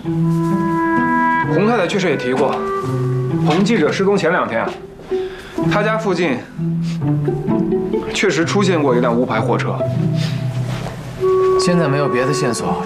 洪太太确实也提过，洪记者失踪前2天，他家附近确实出现过一辆无牌货车。 现在没有别的线索，